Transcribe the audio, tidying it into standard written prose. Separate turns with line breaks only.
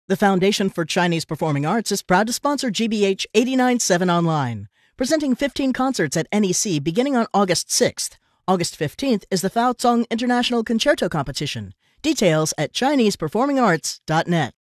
The Foundation for Chinese Performing Arts is proud to sponsor GBH 89.7 Online, presenting 15 concerts at NEC beginning on August 6th. August 15th is the Fao Zong International Concerto Competition. Details at ChinesePerformingArts.net.